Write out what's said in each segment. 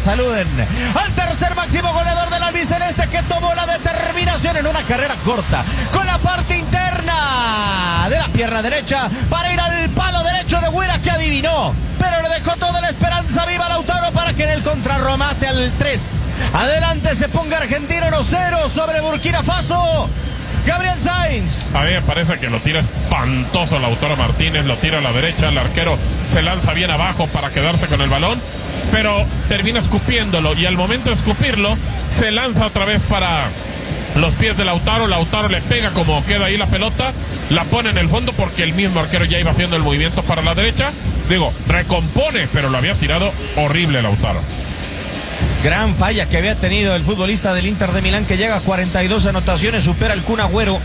saluden al tercer máximo goleador del albiceleste, que tomó la determinación en una carrera corta con la parte interna de la pierna derecha para ir al palo derecho de Guira, que adivinó, pero le dejó toda la esperanza viva a Lautaro para que en el contrarremate al 3 adelante se ponga Argentina 1-0 sobre Burkina Faso. Gabriel Sainz. A mí me parece que lo tira espantoso Lautaro Martínez, lo tira a la derecha, el arquero se lanza bien abajo para quedarse con el balón, pero termina escupiéndolo, y al momento de escupirlo se lanza otra vez para los pies de Lautaro. Lautaro le pega como queda ahí la pelota, la pone en el fondo porque el mismo arquero ya iba haciendo el movimiento para la derecha. Digo, recompone, pero lo había tirado horrible Lautaro. Gran falla que había tenido el futbolista del Inter de Milán, que llega a 42 anotaciones, supera al Kun Agüero.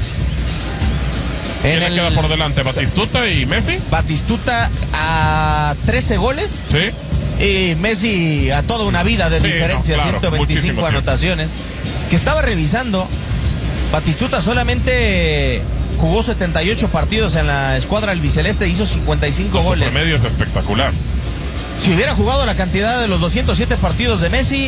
¿Quién le queda por delante? ¿Batistuta y Messi? Batistuta a 13 goles. Sí. Y Messi a toda una vida de diferencia, no, claro, 125 anotaciones. Que estaba revisando, Batistuta solamente jugó 78 partidos en la escuadra albiceleste, hizo 55 goles. Su promedio es espectacular. Si hubiera jugado la cantidad de los 207 partidos de Messi,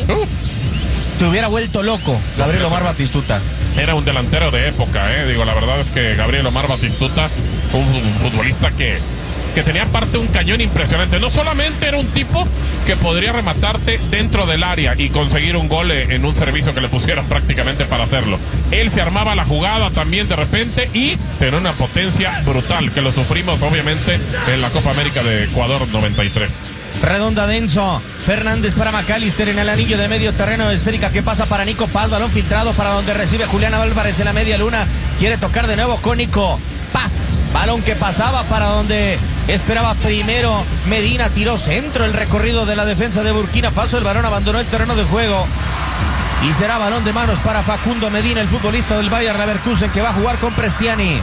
se hubiera vuelto loco Gabriel Omar Batistuta. Era un delantero de época, Digo, la verdad es que Gabriel Omar Batistuta, un futbolista que tenía aparte un cañón impresionante. No solamente era un tipo que podría rematarte dentro del área y conseguir un gol en un servicio que le pusieron prácticamente para hacerlo. Él se armaba la jugada también de repente y tenía una potencia brutal, que lo sufrimos obviamente en la Copa América de Ecuador 93. Redonda de Enzo Fernández para McAllister en el anillo de medio terreno, esférica que pasa para Nico Paz, balón filtrado para donde recibe Julián Álvarez en la media luna, quiere tocar de nuevo con Nico Paz, balón que pasaba para donde esperaba primero Medina, tiró centro, el recorrido de la defensa de Burkina Faso, el balón abandonó el terreno de juego y será balón de manos para Facundo Medina, el futbolista del Bayer Leverkusen, que va a jugar con Prestiani.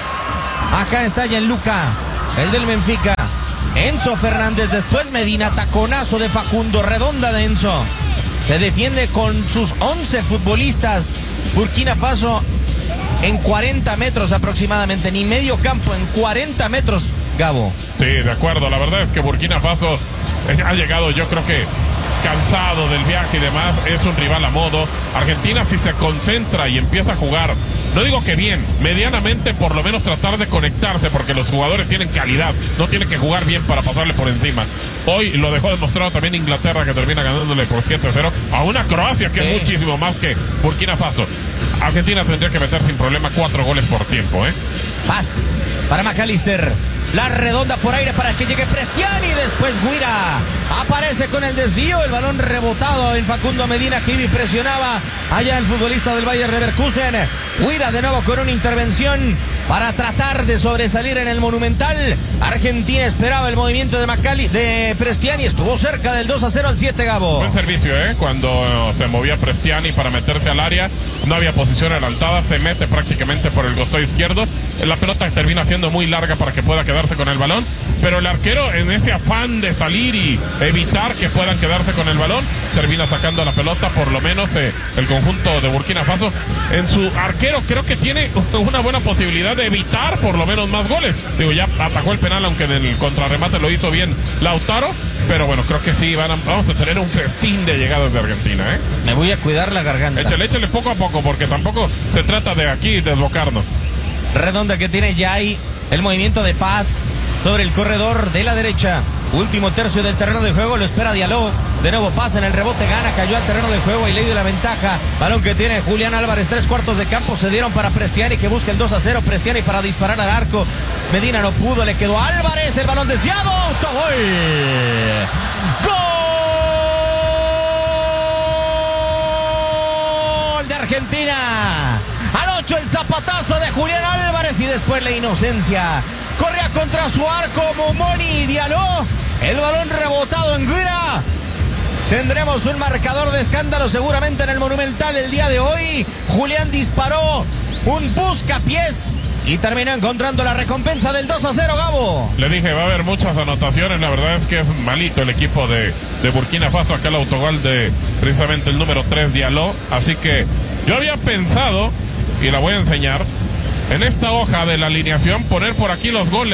Acá está Gianluca, el del Benfica. Enzo Fernández, después Medina, taconazo de Facundo, redonda de Enzo. Se defiende con sus 11 futbolistas. Burkina Faso en 40 metros aproximadamente, ni medio campo, en 40 metros, Gabo. Sí, de acuerdo, la verdad es que Burkina Faso ha llegado, yo creo que cansado del viaje y demás, es un rival a modo. Argentina, si se concentra y empieza a jugar, no digo que bien, medianamente, por lo menos tratar de conectarse, porque los jugadores tienen calidad, no tienen que jugar bien para pasarle por encima. Hoy lo dejó demostrado también Inglaterra, que termina ganándole por 7-0 a una Croacia que es muchísimo más que Burkina Faso. Argentina tendría que meter sin problema 4 goles por tiempo, Paz para McAllister. La redonda por aire para que llegue Prestiani. Después Guira aparece con el desvío. El balón rebotado en Facundo Medina, que presionaba allá el futbolista del Bayer Leverkusen. Guira de nuevo con una intervención para tratar de sobresalir en el Monumental. Argentina esperaba el movimiento de Prestiani. Estuvo cerca del 2-0 al 7, Gabo. Buen servicio, cuando se movía Prestiani para meterse al área. No había posición adelantada. Se mete prácticamente por el costado izquierdo. La pelota termina siendo muy larga para que pueda quedarse con el balón, pero el arquero, en ese afán de salir y evitar que puedan quedarse con el balón, termina sacando la pelota. Por lo menos el conjunto de Burkina Faso, en su arquero, creo que tiene una buena posibilidad de evitar por lo menos más goles. Digo, ya atajó el penal, aunque en el contrarremate lo hizo bien Lautaro, pero bueno, creo que sí, vamos a tener un festín de llegadas de Argentina, Me voy a cuidar la garganta. Échale poco a poco, porque tampoco se trata de aquí desbocarnos. Redonda que tiene Jai, el movimiento de Paz sobre el corredor de la derecha. Último tercio del terreno de juego, lo espera Diallo. De nuevo Paz en el rebote, gana, cayó al terreno de juego y le dio la ventaja. Balón que tiene Julián Álvarez, 3/4 de campo, se dieron para Prestiani, que busca el 2-0. Prestiani para disparar al arco. Medina no pudo, le quedó a Álvarez, el balón desviado. ¡Autogol! ¡Gol de Argentina! Al 8 el zapatazo de Julián Álvarez y después la inocencia. Corría contra su arco Momoni Diallo. El balón rebotado en Guira. Tendremos un marcador de escándalo seguramente en el Monumental el día de hoy. Julián disparó un buscapiés y terminó encontrando la recompensa del 2-0, Gabo. Le dije, va a haber muchas anotaciones. La verdad es que es malito el equipo de Burkina Faso. Acá el autogol de precisamente el número 3, Diallo. Así que yo había pensado, y la voy a enseñar, en esta hoja de la alineación, poner por aquí los goles.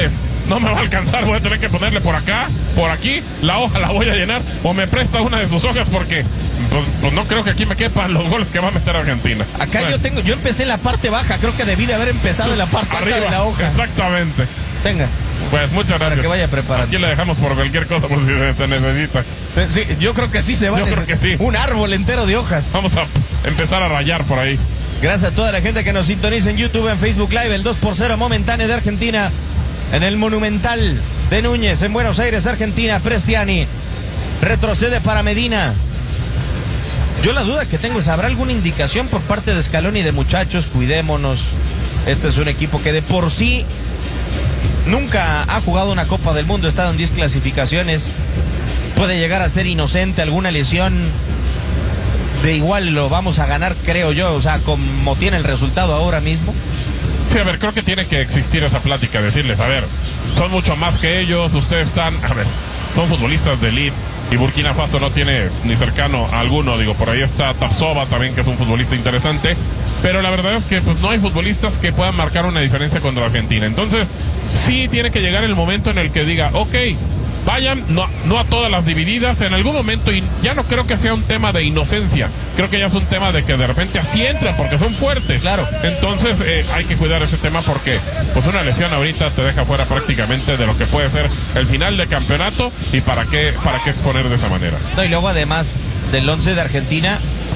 no me va a alcanzar, voy a tener que ponerle por acá, por aquí, la hoja la voy a llenar, o me presta una de sus hojas porque pues no creo que aquí me quepan los goles que va a meter Argentina. Acá bueno, yo empecé en la parte baja, creo que debí de haber empezado en la parte alta de la hoja. Exactamente. Venga. Pues muchas gracias. Para que vaya preparando. Aquí le dejamos por cualquier cosa por si se necesita. Sí, yo creo que sí se va. Yo creo que sí. Un árbol entero de hojas. Vamos a empezar a rayar por ahí. Gracias a toda la gente que nos sintoniza en YouTube, en Facebook Live. El 2-0 momentáneo de Argentina en el Monumental de Núñez, en Buenos Aires, Argentina. Prestiani retrocede para Medina. Yo la duda que tengo es, ¿habrá alguna indicación por parte de Scaloni de muchachos? Cuidémonos. Este es un equipo que de por sí nunca ha jugado una Copa del Mundo, ha estado en 10 clasificaciones. Puede llegar a ser inocente alguna lesión. De igual lo vamos a ganar, creo yo, o sea, como tiene el resultado ahora mismo. Sí, a ver, creo que tiene que existir esa plática, decirles, a ver, son mucho más que ellos, ustedes están, a ver, son futbolistas de elite y Burkina Faso no tiene ni cercano a alguno, digo, por ahí está Tapsoba también, que es un futbolista interesante, pero la verdad es que pues no hay futbolistas que puedan marcar una diferencia contra Argentina. Entonces, sí tiene que llegar el momento en el que diga, ok, vayan, no a todas las divididas en algún momento, y ya no creo que sea un tema de inocencia, creo que ya es un tema de que de repente así entran porque son fuertes. Claro. Entonces hay que cuidar ese tema porque pues una lesión ahorita te deja fuera prácticamente de lo que puede ser el final de campeonato, y para qué exponer de esa manera. No, y luego además del 11 de Argentina,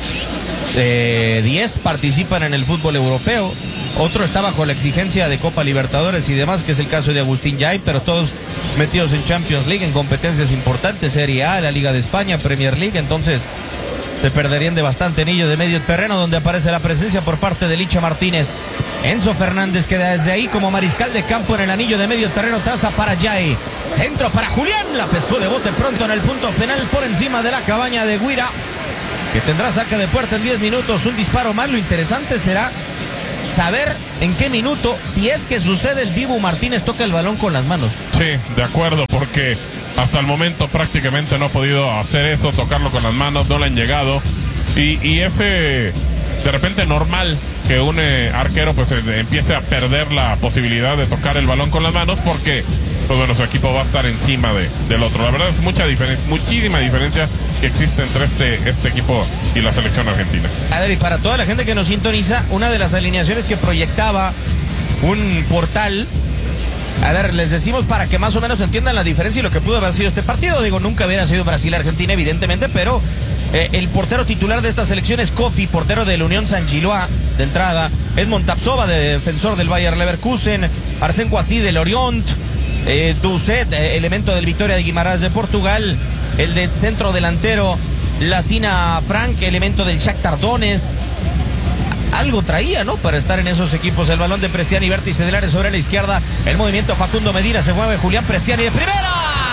10 participan en el fútbol europeo. Otro está bajo la exigencia de Copa Libertadores y demás, que es el caso de Agustín Yay, pero todos metidos en Champions League, en competencias importantes, Serie A, la Liga de España, Premier League. Entonces se perderían de bastante anillo de medio terreno, donde aparece la presencia por parte de Licha Martínez. Enzo Fernández, que desde ahí como mariscal de campo en el anillo de medio terreno, traza para Yay. Centro para Julián, la pescó de bote pronto en el punto penal por encima de la cabaña de Guira, que tendrá saque de puerta en 10 minutos, un disparo más. Lo interesante será saber en qué minuto, si es que sucede, el Dibu Martínez toca el balón con las manos. Sí, de acuerdo, porque hasta el momento prácticamente no ha podido hacer eso, tocarlo con las manos, no le han llegado. Y ese, de repente, normal que un arquero pues empiece a perder la posibilidad de tocar el balón con las manos, porque pues bueno, su equipo va a estar encima del otro. La verdad es muchísima diferencia que existe entre este equipo y la selección argentina. A ver, y para toda la gente que nos sintoniza, una de las alineaciones que proyectaba un portal, a ver, les decimos para que más o menos entiendan la diferencia y lo que pudo haber sido este partido. Digo, nunca hubiera sido Brasil-Argentina, evidentemente, pero el portero titular de esta selección es Kofi, portero del Unión Saint-Gillois de entrada. Edmond Tapsoba, de defensor del Bayer Leverkusen. Arsène Guassi del Orient. Doucet, elemento del Vitória de Guimarães de Portugal. El de centro delantero, Lassina Frank, elemento del Shakhtar Donetsk. Algo traía, ¿no?, para estar en esos equipos. El balón de Prestiani, vértice del área sobre la izquierda. El movimiento Facundo Medina, se mueve Julián Prestiani de primera.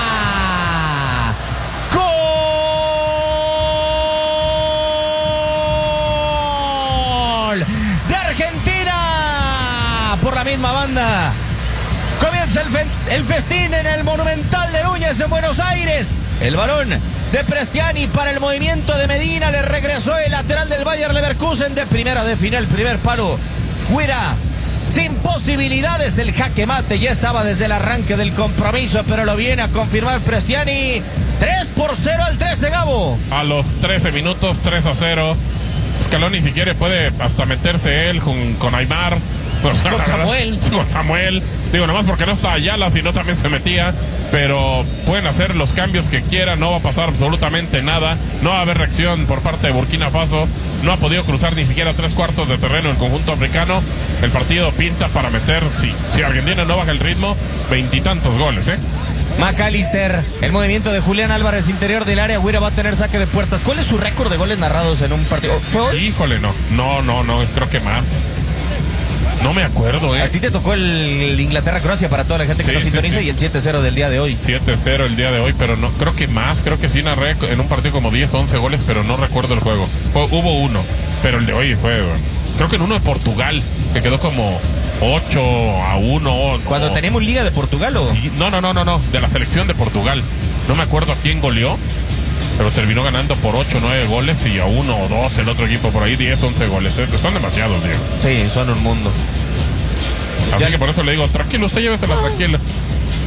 ¡Gol de Argentina! Por la misma banda. Comienza el festín en el Monumental de Núñez en Buenos Aires. El balón de Prestiani para el movimiento de Medina. Le regresó el lateral del Bayer Leverkusen de primera, de final, primer palo. Guira, sin posibilidades, el jaque mate ya estaba desde el arranque del compromiso, pero lo viene a confirmar Prestiani. 3-0 al 13, Gabo. A los 13 minutos, 3-0. Scaloni, si quiere, puede hasta meterse él con Aymar. Con Samuel. Digo, nomás porque no está Ayala, sino también se metía. Pero pueden hacer los cambios que quieran, no va a pasar absolutamente nada. No va a haber reacción por parte de Burkina Faso. No ha podido cruzar ni siquiera 3/4 de terreno el conjunto africano. El partido pinta para meter, si Argentina no baja el ritmo, 20 y tantos goles, McAllister, el movimiento de Julián Álvarez, interior del área. Guira va a tener saque de puertas. ¿Cuál es su récord de goles narrados en un partido? ¿Fue hoy? Híjole, no, creo que más. No me acuerdo, A ti te tocó el Inglaterra-Croacia, para toda la gente que nos sintoniza, sí. Y el 7-0 del día de hoy. 7-0 el día de hoy, pero no, creo que más, creo que sí narré en un partido como 10 o 11 goles, pero no recuerdo el juego. Hubo uno, pero el de hoy fue, creo que en uno de Portugal, que quedó como 8-1. Cuando teníamos Liga de Portugal, ¿o? Sí, no, de la selección de Portugal. No me acuerdo a quién goleó, pero terminó ganando por 8 o 9 goles, y a 1 o 2 el otro equipo por ahí, 10 o 11 goles. Son demasiados, Diego. Sí, son un mundo. Así que por eso le digo, tranquilo, usted llévesela tranquila.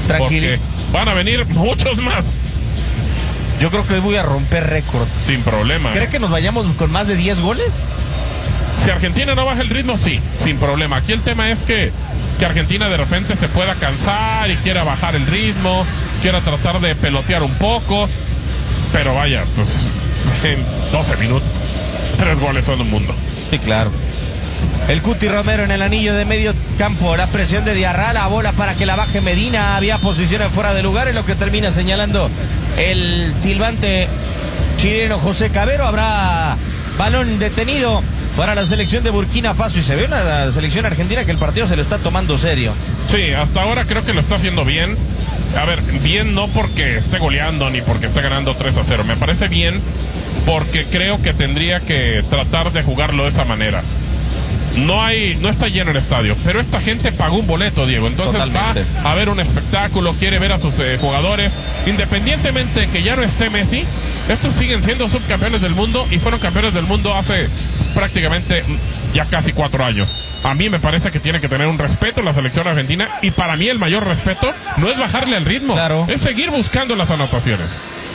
Tranquilo. Van a venir muchos más. Yo creo que hoy voy a romper récord. Sin problema. ¿Cree que nos vayamos con más de 10 goles? Si Argentina no baja el ritmo, sí, sin problema. Aquí el tema es que Argentina de repente se pueda cansar y quiera bajar el ritmo, quiera tratar de pelotear un poco. Pero vaya, pues en 12 minutos, 3 goles son un mundo. Sí, claro. El Cuti Romero en el anillo de medio campo, la presión de Diarra, la bola para que la baje Medina, había posiciones fuera de lugar, es lo que termina señalando el silbante chileno José Cabero. Habrá balón detenido para la selección de Burkina Faso y se ve una selección argentina que el partido se lo está tomando serio. Sí, hasta ahora creo que lo está haciendo bien. A ver, bien no porque esté goleando ni porque esté ganando 3-0, me parece bien porque creo que tendría que tratar de jugarlo de esa manera. No está lleno el estadio, pero esta gente pagó un boleto, Diego. Entonces totalmente. Va a ver un espectáculo, quiere ver a sus jugadores. Independientemente de que ya no esté Messi, estos siguen siendo subcampeones del mundo y fueron campeones del mundo hace prácticamente ya casi 4 años. A mí me parece que tiene que tener un respeto la selección argentina y para mí el mayor respeto no es bajarle al ritmo, claro, es seguir buscando las anotaciones.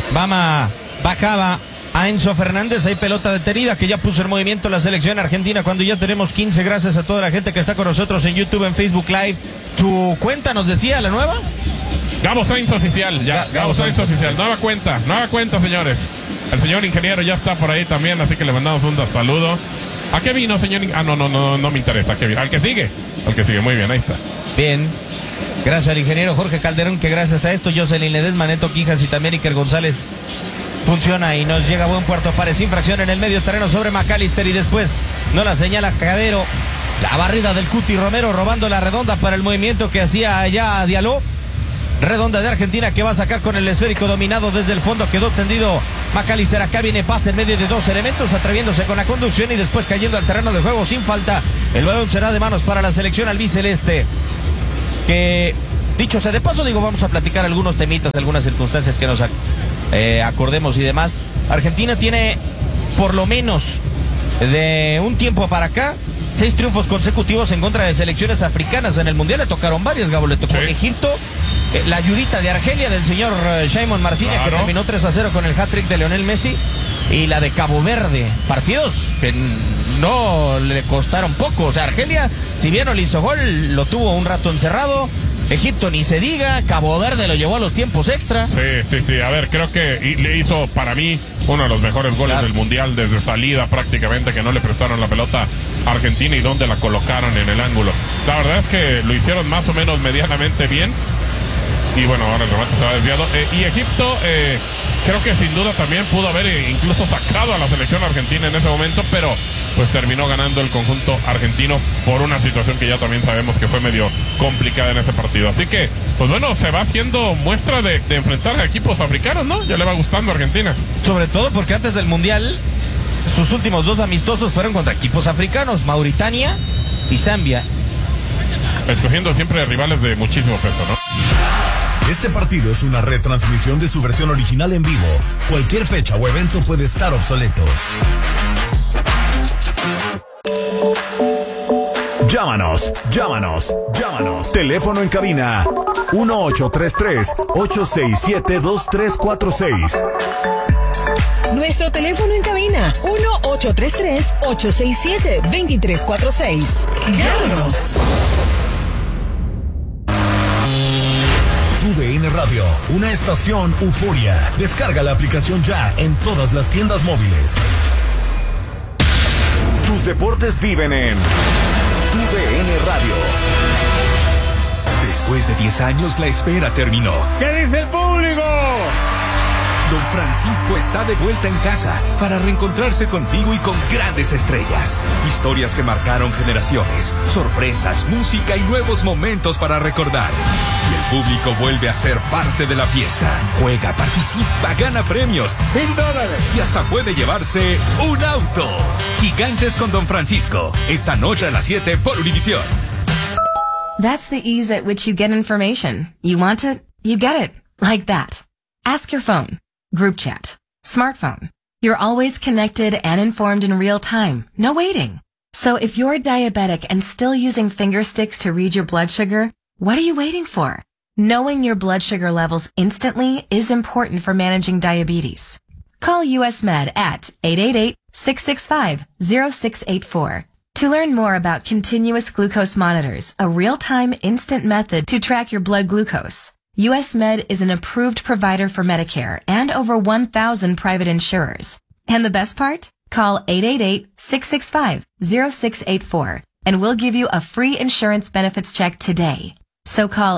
Bajaba a Enzo Fernández, hay pelota detenida que ya puso en movimiento la selección argentina cuando ya tenemos 15, gracias a toda la gente que está con nosotros en YouTube, en Facebook Live. Su cuenta nos decía, la nueva. Gabo Sainz Oficial, Gabo Sainz Oficial, nueva cuenta, señores. El señor ingeniero ya está por ahí también, así que le mandamos un saludo. ¿A qué vino, señor? No me interesa, ¿a qué vino? Al que sigue, muy bien, ahí está. Bien. Gracias al ingeniero Jorge Calderón, que gracias a esto Jocelyn Ledesma, Neto Quijas y también Iker González funciona y nos llega a buen puerto. Parece infracción en el medio terreno sobre McAllister y después no la señala Cabero. La barrida del Cuti Romero robando la redonda para el movimiento que hacía allá Diallo. Redonda de Argentina que va a sacar con el esférico dominado desde el fondo. Quedó tendido McAllister. Acá viene pase en medio de 2 elementos, atreviéndose con la conducción y después cayendo al terreno de juego sin falta. El balón será de manos para la selección albiceleste. Que, dicho sea de paso, vamos a platicar algunos temitas, algunas circunstancias que nos acordemos y demás. Argentina tiene, por lo menos de un tiempo para acá, 6 triunfos consecutivos en contra de selecciones africanas. En el Mundial le tocaron varias, Gabo. Le tocó Egipto, la ayudita de Argelia del señor Shimon Marciniak, claro, que terminó 3-0 con el hat-trick de Lionel Messi, y la de Cabo Verde. Partidos que no le costaron poco. O sea, Argelia, si bien no le hizo gol, lo tuvo un rato encerrado. Egipto ni se diga, Cabo Verde lo llevó a los tiempos extra. Sí, a ver, creo que le hizo para mí uno de los mejores goles del Mundial desde salida prácticamente, que no le prestaron la pelota a Argentina y donde la colocaron en el ángulo. La verdad es que lo hicieron más o menos medianamente bien y bueno, ahora el remate se va desviado. Y Egipto creo que sin duda también pudo haber incluso sacado a la selección argentina en ese momento, pero pues terminó ganando el conjunto argentino por una situación que ya también sabemos que fue medio complicada en ese partido. Así que, pues bueno, se va haciendo muestra de enfrentar a equipos africanos, ¿no? Ya le va gustando a Argentina. Sobre todo porque antes del Mundial, sus últimos 2 amistosos fueron contra equipos africanos, Mauritania y Zambia. Escogiendo siempre rivales de muchísimo peso, ¿no? Este partido es una retransmisión de su versión original en vivo. Cualquier fecha o evento puede estar obsoleto. Llámanos. Teléfono en cabina 1833-867-2346. Nuestro teléfono en cabina 1833-867-2346. Llámanos. TUDN Radio, una estación euforia. Descarga la aplicación ya en todas las tiendas móviles. Tus deportes viven en TUDN Radio. Después de 10 años la espera terminó. ¿Qué dice el público? Don Francisco está de vuelta en casa para reencontrarse contigo y con grandes estrellas. Historias que marcaron generaciones, sorpresas, música y nuevos momentos para recordar. Y el público vuelve a ser parte de la fiesta. Juega, participa, gana premios. $1000. Y hasta puede llevarse un auto. Gigantes con Don Francisco. Esta noche a las 7 por Univisión. That's the ease at which you get information. You want it, you get it. Like that. Ask your phone. Group chat. Smartphone. You're always connected and informed in real time. No waiting. So if you're diabetic and still using finger sticks to read your blood sugar, what are you waiting for? Knowing your blood sugar levels instantly is important for managing diabetes. Call US Med at 888-665-0684 to learn more about continuous glucose monitors, a real-time instant method to track your blood glucose. US Med is an approved provider for Medicare and over 1,000 private insurers. And the best part? Call 888-665-0684 and we'll give you a free insurance benefits check today. So call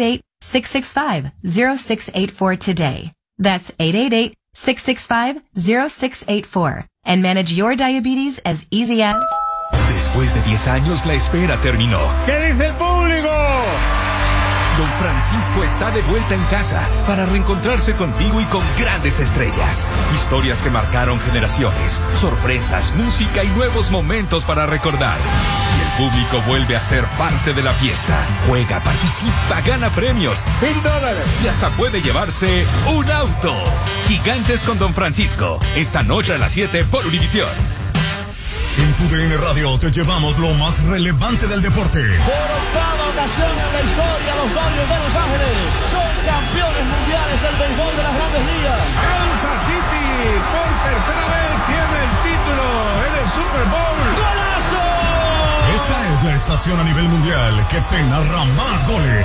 888-665-0684 today. That's 888-665-0684 and manage your diabetes as easy as... Después de 10 años, la espera terminó. ¿Qué dice el público? Don Francisco está de vuelta en casa para reencontrarse contigo y con grandes estrellas. Historias que marcaron generaciones, sorpresas, música y nuevos momentos para recordar. Y el público vuelve a ser parte de la fiesta. Juega, participa, gana premios. $1000. Y hasta puede llevarse un auto. Gigantes con Don Francisco. Esta noche a las 7 por Univisión. En tu DN Radio te llevamos lo más relevante del deporte. Por octava ocasión en la historia, los Dodgers de Los Ángeles son campeones mundiales del béisbol de las Grandes Ligas. Kansas City por tercera vez tiene el título en el Super Bowl. ¡Golazo! Esta es la estación a nivel mundial que te narra más goles.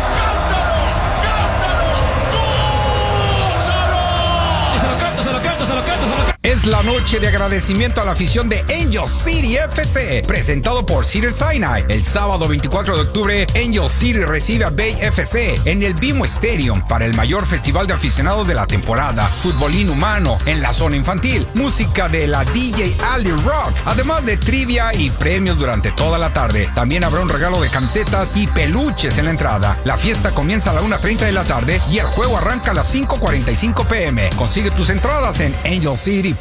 Es la noche de agradecimiento a la afición de Angel City FC, presentado por Cedars-Sinai. El sábado 24 de octubre, Angel City recibe a Bay FC en el BMO Stadium para el mayor festival de aficionados de la temporada. Fútbol inhumano en la zona infantil, música de la DJ Ali Rock, además de trivia y premios durante toda la tarde. También habrá un regalo de camisetas y peluches en la entrada. La fiesta comienza a la 1:30 de la tarde y el juego arranca a las 5:45 p.m. Consigue tus entradas en angelcity.com.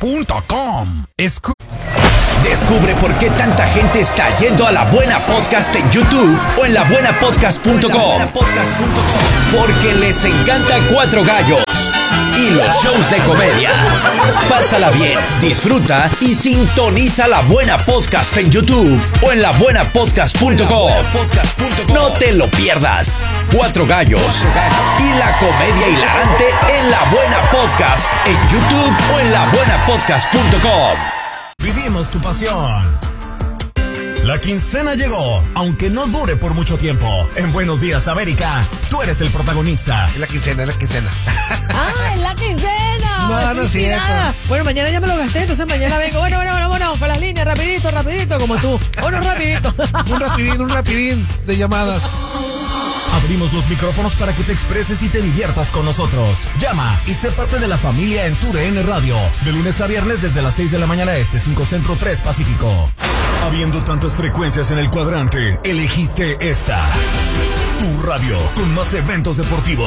Descubre por qué tanta gente está yendo a La Buena Podcast en YouTube o en labuenapodcast.com. Porque les encanta Cuatro Gallos y los shows de comedia. Pásala bien, disfruta y sintoniza La Buena Podcast en YouTube o en labuenapodcast.com. No te lo pierdas. Cuatro Gallos y la comedia hilarante en La Buena Podcast en YouTube o en labuenapodcast.com. Vivimos tu pasión. La quincena llegó, aunque no dure por mucho tiempo. En Buenos Días, América, tú eres el protagonista. Es la quincena. ¡Ah, es la quincena! No es cierto. Bueno, mañana ya me lo gasté, entonces mañana vengo. Bueno, con las líneas, rapidito, como tú. Rapidito. Un rapidín de llamadas. Abrimos los micrófonos para que te expreses y te diviertas con nosotros. Llama y sé parte de la familia en tu DN Radio. De lunes a viernes desde las 6 de la mañana este, 5 Centro, 3 Pacífico. Habiendo tantas frecuencias en el cuadrante, elegiste esta. Tu radio con más eventos deportivos.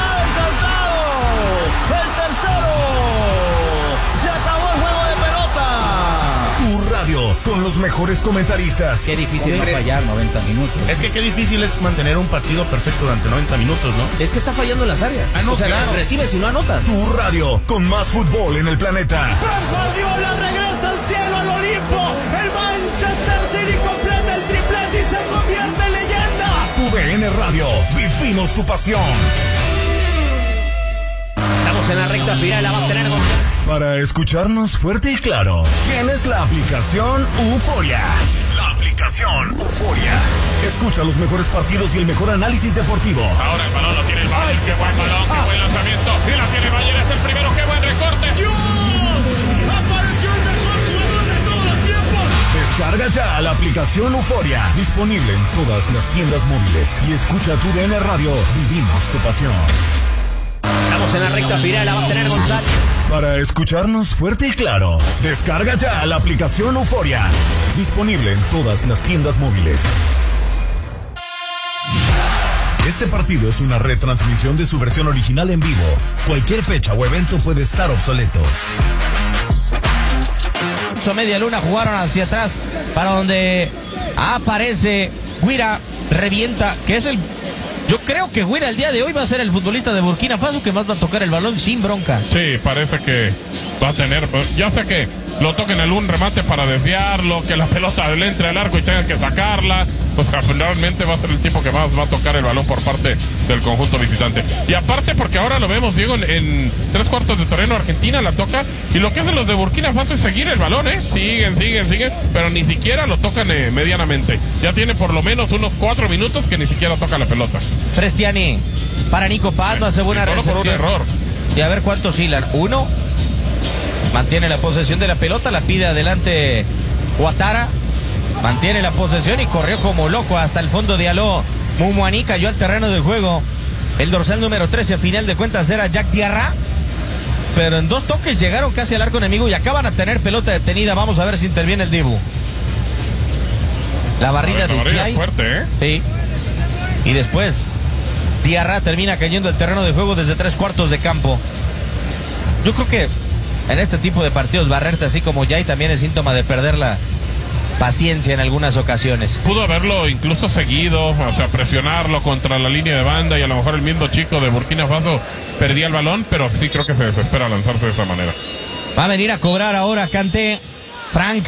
¡El tercero! ¡Se acabó el juego de pelota! Tu radio con los mejores comentaristas. Qué difícil es fallar 90 minutos. Es que qué difícil es mantener un partido perfecto durante 90 minutos, ¿no? Es que está fallando en las áreas. Claro. Recibes y no anotas. Tu radio con más fútbol en el planeta. Pep Guardiola regresa al cielo, al Olimpo. El Manchester City completa el triplete y se convierte en leyenda. Tu DN Radio, vivimos tu pasión. Estamos en la recta final, la va a tener Para escucharnos fuerte y claro, tienes la aplicación Euforia. La aplicación Euforia. Escucha los mejores partidos y el mejor análisis deportivo. Ahora el balón lo tiene el Bayern. Qué buen balón, qué buen lanzamiento. Y la tiene Bayern, es el primero. Qué buen recorte. ¡Dios! ¡Apareció el mejor jugador de todos los tiempos! Descarga ya la aplicación Euforia. Disponible en todas las tiendas móviles. Y escucha tu DN Radio. Vivimos tu pasión. Estamos en la recta final, la va a tener González. Para escucharnos fuerte y claro, descarga ya la aplicación Euforia. Disponible en todas las tiendas móviles. Este partido es una retransmisión de su versión original en vivo. Cualquier fecha o evento puede estar obsoleto. Media luna jugaron hacia atrás para donde aparece Guira, revienta, que es el... Yo creo que Guira el día de hoy va a ser el futbolista de Burkina Faso que más va a tocar el balón sin bronca. Sí, parece que va a tener, ya sea que lo toquen algún remate para desviarlo, que la pelota le entre al arco y tengan que sacarla, O sea, realmente va a ser el tipo que más va a tocar el balón por parte del conjunto visitante. Y aparte porque ahora lo vemos, Diego, en 3/4 de terreno Argentina la toca, y lo que hacen los de Burkina Faso es seguir el balón, siguen, pero ni siquiera lo tocan medianamente. Ya tiene por lo menos unos 4 minutos que ni siquiera toca la pelota. Prestiani, para Nico Paz, no hace buena recepción. Por un error. Y a ver cuántos hilan. 1, mantiene la posesión de la pelota, la pide adelante Ouattara. Mantiene la posesión y corrió como loco hasta el fondo de Aló. Mumuani cayó al terreno de juego. El dorsal número 13, a final de cuentas, era Jack Diarra. Pero en 2 toques llegaron casi al arco enemigo y acaban a tener pelota detenida. Vamos a ver si interviene el Dibu. La barrida de Jai. Fuerte, Sí. Y después, Diarra termina cayendo al terreno de juego desde 3/4 de campo. Yo creo que en este tipo de partidos, barrerte así como Jai también es síntoma de perder la paciencia en algunas ocasiones. Pudo haberlo incluso seguido, o sea, presionarlo contra la línea de banda, y a lo mejor el mismo chico de Burkina Faso perdía el balón, pero sí creo que se desespera lanzarse de esa manera. Va a venir a cobrar ahora Kanté. Frank.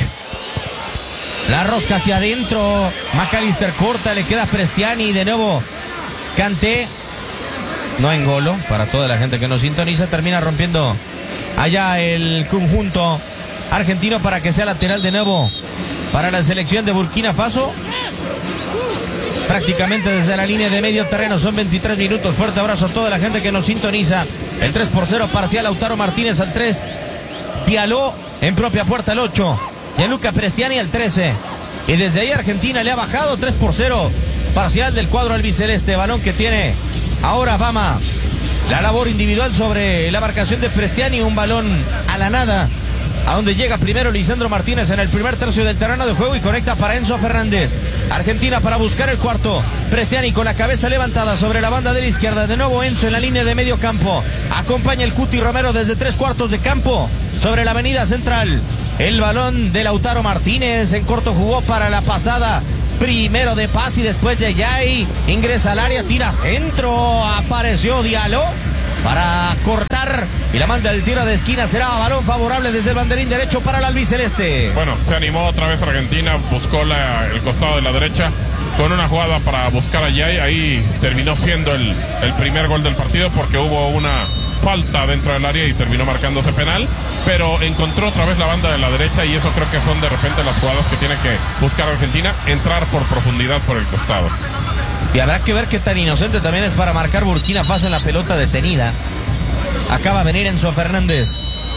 La rosca hacia adentro. McAllister corta, le queda Prestiani. De nuevo Kanté. No engolo, para toda la gente que nos sintoniza. Termina rompiendo allá el conjunto argentino para que sea lateral de nuevo para la selección de Burkina Faso. Prácticamente desde la línea de medio terreno. Son 23 minutos. Fuerte abrazo a toda la gente que nos sintoniza. El 3-0 parcial. Lautaro Martínez al 3. Diallo en propia puerta al 8. Gianluca Prestiani al 13. Y desde ahí Argentina le ha bajado. 3-0 parcial del cuadro albiceleste. Balón que tiene ahora Bama. La labor individual sobre la marcación de Prestiani. Un balón a la nada, a donde llega primero Lisandro Martínez en el primer tercio del terreno de juego y conecta para Enzo Fernández. Argentina para buscar el cuarto. Prestiani con la cabeza levantada sobre la banda de la izquierda. De nuevo Enzo en la línea de medio campo. Acompaña el Cuti Romero desde 3/4 de campo sobre la avenida central. El balón de Lautaro Martínez en corto jugó para la pasada. Primero de Paz y después de Jai. Ingresa al área, tira centro. Apareció Diallo para cortar y la manda el tiro de esquina. Será balón favorable desde el banderín derecho para el albiceleste. Bueno, se animó otra vez Argentina, buscó el costado de la derecha con una jugada para buscar a Jai. Ahí terminó siendo el primer gol del partido, porque hubo una falta dentro del área y terminó marcándose penal, pero encontró otra vez la banda de la derecha, y eso creo que son de repente las jugadas que tiene que buscar Argentina, entrar por profundidad por el costado. Y habrá que ver qué tan inocente también es para marcar Burkina Faso en la pelota detenida. Acaba de venir Enzo Fernández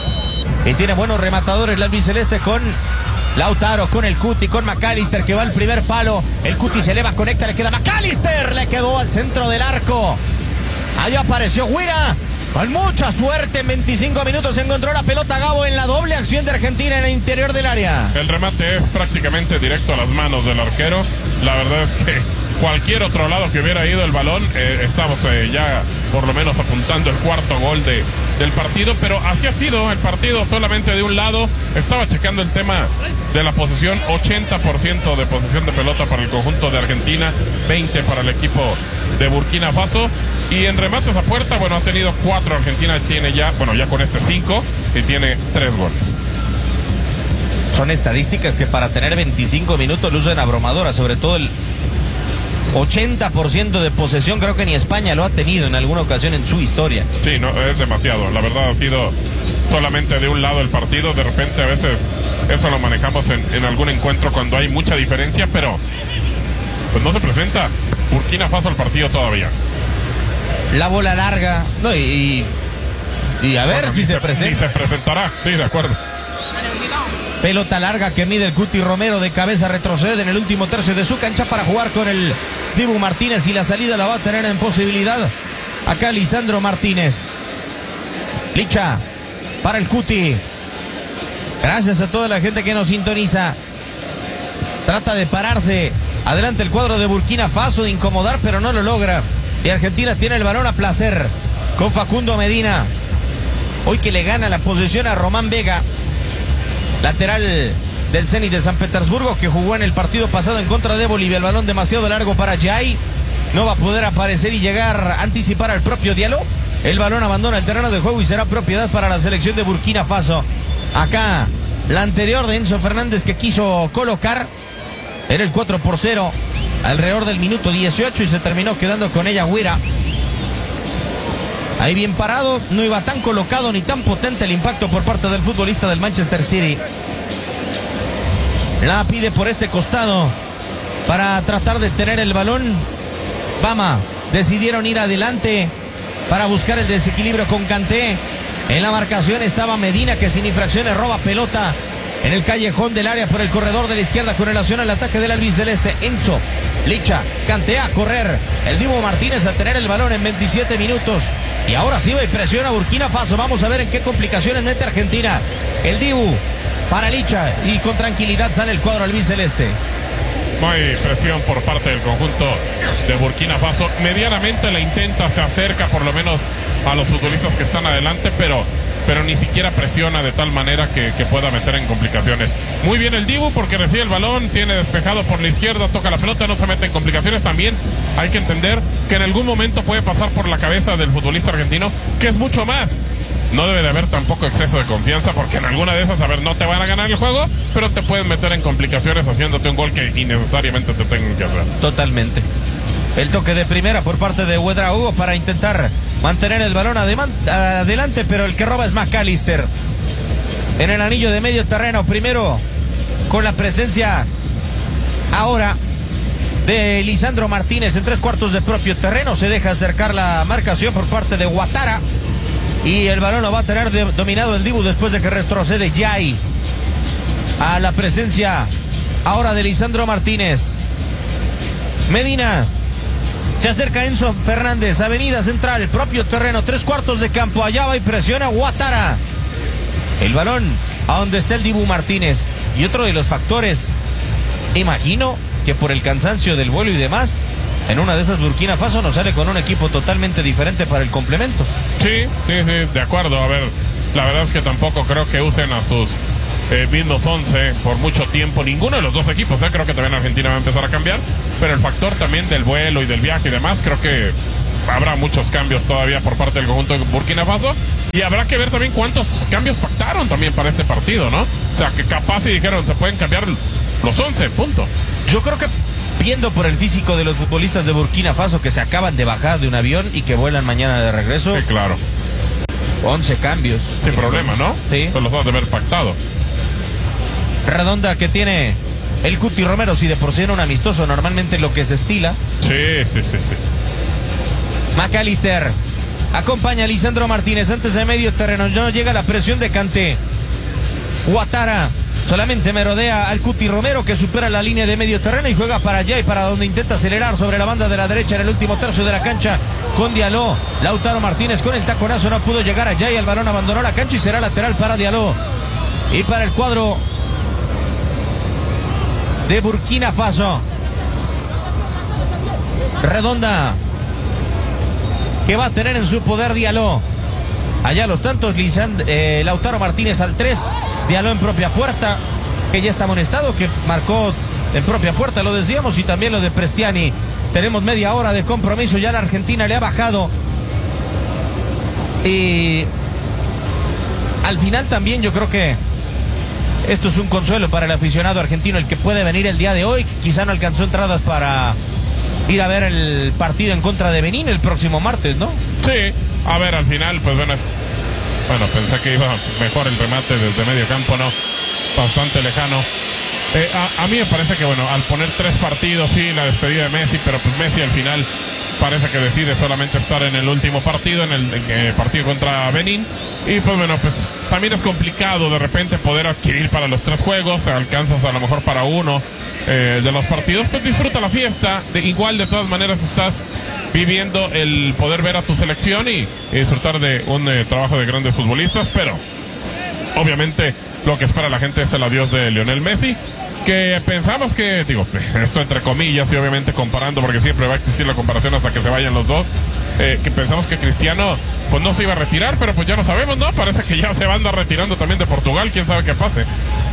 y tiene buenos rematadores el albiceleste con Lautaro, con el Cuti, con McAllister, que va al primer palo. El Cuti se eleva, conecta, le queda McAllister, le quedó al centro del arco. Ahí apareció Guira con mucha suerte. En 25 minutos encontró la pelota Gabo en la doble acción de Argentina en el interior del área. El remate es prácticamente directo a las manos del arquero. La verdad es que cualquier otro lado que hubiera ido el balón, estamos ya por lo menos apuntando el cuarto gol del partido, pero así ha sido el partido, solamente de un lado. Estaba checando el tema de la posesión, 80% de posesión de pelota para el conjunto de Argentina, 20 para el equipo de Burkina Faso. Y en remates a puerta, bueno, ha tenido 4, Argentina tiene ya, bueno, ya con 5, y tiene 3 goles. Son estadísticas que para tener 25 minutos lucen abrumadoras, sobre todo el 80% de posesión. Creo que ni España lo ha tenido en alguna ocasión en su historia. Sí, no, es demasiado. La verdad ha sido solamente de un lado el partido. De repente a veces eso lo manejamos en algún encuentro cuando hay mucha diferencia, pero pues no se presenta Burkina Faso al partido todavía. La bola larga, no, y a ver, bueno, si se presenta. Ni se presentará, sí, de acuerdo. Pelota larga que mide el Cuti Romero, de cabeza retrocede en el último tercio de su cancha para jugar con el Dibu Martínez, y la salida la va a tener en posibilidad acá Lisandro Martínez. Licha para el Cuti. Gracias a toda la gente que nos sintoniza. Trata de pararse adelante el cuadro de Burkina Faso, de incomodar, pero no lo logra. Y Argentina tiene el balón a placer con Facundo Medina. Hoy que le gana la posesión a Román Vega, lateral del Zenit de San Petersburgo, que jugó en el partido pasado en contra de Bolivia. El balón demasiado largo para Jai. No va a poder aparecer y llegar a anticipar al propio Diallo. El balón abandona el terreno de juego y será propiedad para la selección de Burkina Faso. Acá la anterior de Enzo Fernández, que quiso colocar. Era el 4-0. alrededor del minuto 18 y se terminó quedando con ella Guira. Ahí bien parado, no iba tan colocado ni tan potente el impacto por parte del futbolista del Manchester City. La pide por este costado para tratar de tener el balón. Bama decidieron ir adelante para buscar el desequilibrio con Kanté. En la marcación estaba Medina, que sin infracciones roba pelota en el callejón del área por el corredor de la izquierda con relación al ataque del albiceleste. Enzo, Licha, Kanté a correr. El Dibu Martínez a tener el balón en 27 minutos. Y ahora sí va y presiona a Burkina Faso. Vamos a ver en qué complicaciones mete Argentina. El Dibu para Licha y con tranquilidad sale el cuadro albiceleste. No hay presión por parte del conjunto de Burkina Faso. Medianamente la intenta, se acerca por lo menos a los futbolistas que están adelante, pero ni siquiera presiona de tal manera que pueda meter en complicaciones. Muy bien el Dibu porque recibe el balón, tiene despejado por la izquierda, toca la pelota, no se mete en complicaciones. También hay que entender que en algún momento puede pasar por la cabeza del futbolista argentino que es mucho más. No debe de haber tampoco exceso de confianza porque en alguna de esas, a ver, no te van a ganar el juego, pero te pueden meter en complicaciones haciéndote un gol que innecesariamente te tengan que hacer. Totalmente. El toque de primera por parte de Ouedraogo para intentar mantener el balón adelante, pero el que roba es McAllister. En el anillo de medio terreno, primero con la presencia ahora de Lisandro Martínez en 3/4 de propio terreno. Se deja acercar la marcación por parte de Ouattara. Y el balón lo va a tener dominado el Dibu después de que retrocede Yai. A la presencia ahora de Lisandro Martínez. Medina. Se acerca Enzo Fernández. Avenida Central, propio terreno, 3/4 de campo. Allá va y presiona Ouattara. El balón a donde está el Dibu Martínez. Y otro de los factores, imagino que por el cansancio del vuelo y demás, en una de esas Burkina Faso nos sale con un equipo totalmente diferente para el complemento. Sí, de acuerdo. A ver, la verdad es que tampoco creo que usen a sus mismos 11 por mucho tiempo. Ninguno de los dos equipos, creo que también Argentina va a empezar a cambiar. Pero el factor también del vuelo y del viaje y demás, creo que habrá muchos cambios todavía por parte del conjunto de Burkina Faso. Y habrá que ver también cuántos cambios pactaron también para este partido, ¿no? O sea, que capaz si dijeron, se pueden cambiar los 11, punto. Yo creo que viendo por el físico de los futbolistas de Burkina Faso que se acaban de bajar de un avión y que vuelan mañana de regreso. Sí, claro. 11 cambios. Sin problema, ¿no? Sí. Pues los vas a haber pactado. Redonda que tiene el Cuti Romero, si de por sí era un amistoso, normalmente lo que se estila. Sí. McAllister acompaña a Lisandro Martínez antes de medio terreno. No llega la presión de Kanté. Ouattara solamente merodea al Cuti Romero, que supera la línea de medio terreno y juega para allá y para donde intenta acelerar sobre la banda de la derecha en el último tercio de la cancha con Diallo. Lautaro Martínez con el taconazo no pudo llegar allá y el balón abandonó la cancha y será lateral para Diallo. Y para el cuadro de Burkina Faso, Redonda, que va a tener en su poder Diallo. Allá los tantos, Lautaro Martínez al 3, Diallo en propia puerta, que ya está amonestado, que marcó en propia puerta, lo decíamos, y también lo de Prestiani. Tenemos media hora de compromiso, ya la Argentina le ha bajado. Y al final también yo creo que esto es un consuelo para el aficionado argentino, el que puede venir el día de hoy, que quizá no alcanzó entradas para ir a ver el partido en contra de Benín el próximo martes, ¿no? Sí, a ver, al final, pues bueno, pensé que iba mejor el remate desde medio campo, ¿no? Bastante lejano. A mí me parece que, bueno, al poner 3 partidos, sí, la despedida de Messi, pero pues Messi al final parece que decide solamente estar en el último partido, en el partido contra Benín. Y pues bueno, pues también es complicado de repente poder adquirir para los 3 juegos, alcanzas a lo mejor para uno de los partidos, pues disfruta la fiesta, igual de todas maneras estás viviendo el poder ver a tu selección y disfrutar de un trabajo de grandes futbolistas, pero obviamente lo que espera la gente es el adiós de Lionel Messi, que pensamos que, digo, esto entre comillas y obviamente comparando, porque siempre va a existir la comparación hasta que se vayan los dos, que pensamos que Cristiano pues no se iba a retirar, pero pues ya no sabemos, ¿no? Parece que ya se va a andar retirando también de Portugal, quién sabe qué pase.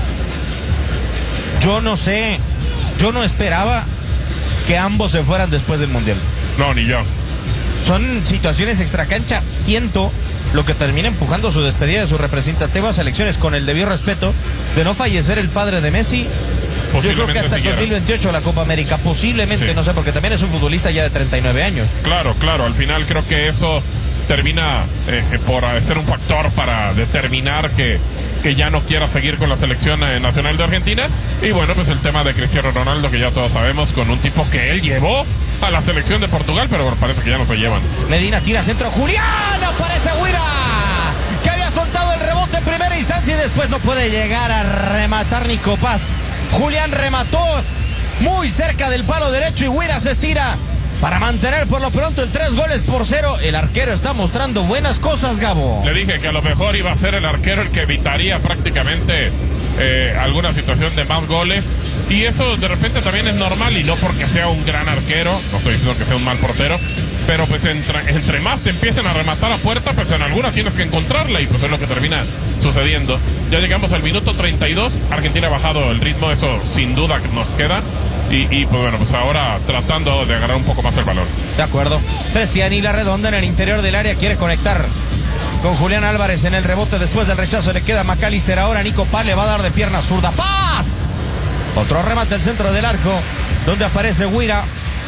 Yo no sé, yo no esperaba que ambos se fueran después del Mundial. No, ni yo. Son situaciones extracancha, siento lo que termina empujando su despedida de sus representativas selecciones, con el debido respeto de no fallecer el padre de Messi, Yo creo que hasta el 2028 la Copa América, posiblemente, sí. No sé, porque también es un futbolista ya de 39 años. Claro, al final creo que eso termina por ser un factor para determinar que ya no quiera seguir con la selección nacional de Argentina. Y bueno, pues el tema de Cristiano Ronaldo, que ya todos sabemos, con un tipo que él llevó a la selección de Portugal, pero parece que ya no se llevan. Medina tira centro, Julián, aparece Guira, que había soltado el rebote en primera instancia y después no puede llegar a rematar Nico Paz. Julián remató muy cerca del palo derecho y Guira se estira para mantener por lo pronto el 3-0. El arquero está mostrando buenas cosas, Gabo. Le dije que a lo mejor iba a ser el arquero el que evitaría prácticamente alguna situación de más goles, y eso de repente también es normal, y no porque sea un gran arquero, no estoy diciendo que sea un mal portero, pero pues entre más te empiecen a rematar a puerta, pues en alguna tienes que encontrarla, y pues es lo que termina sucediendo. Ya llegamos al minuto 32, Argentina ha bajado el ritmo, eso sin duda que nos queda. Y pues bueno, pues ahora tratando de agarrar un poco más el balón. De acuerdo. Prestiani, la redonda en el interior del área, quiere conectar con Julián Álvarez en el rebote. Después del rechazo le queda McAllister. Ahora Nico Paz le va a dar de pierna zurda. ¡Paz! Otro remate al centro del arco, donde aparece Guira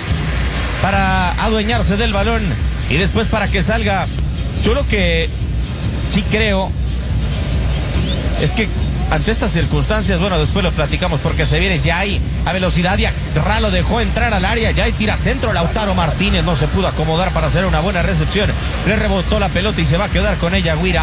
para adueñarse del balón y después para que salga. Yo lo que sí creo es que ante estas circunstancias, bueno, después lo platicamos porque se viene Jai a velocidad y Ra lo dejó entrar al área. Jai tira centro, Lautaro Martínez no se pudo acomodar para hacer una buena recepción. Le rebotó la pelota y se va a quedar con ella Guira.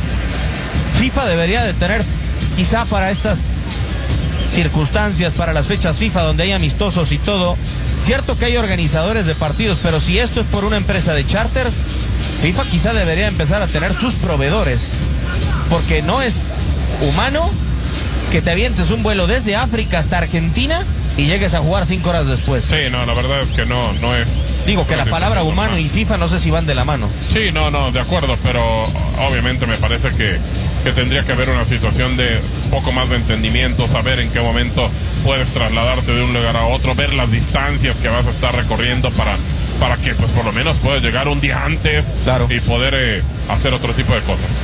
FIFA debería de tener, quizá para estas circunstancias, para las fechas FIFA donde hay amistosos y todo, cierto que hay organizadores de partidos, pero si esto es por una empresa de charters, FIFA quizá debería empezar a tener sus proveedores, porque no es humano que te avientes un vuelo desde África hasta Argentina y llegues a jugar 5 horas después. Sí, no, la verdad es que no es. Digo que la palabra humano y FIFA no sé si van de la mano. Sí, no, de acuerdo, pero obviamente me parece que tendría que haber una situación de poco más de entendimiento, saber en qué momento puedes trasladarte de un lugar a otro, ver las distancias que vas a estar recorriendo para que pues por lo menos puedas llegar un día antes, claro, y poder hacer otro tipo de cosas.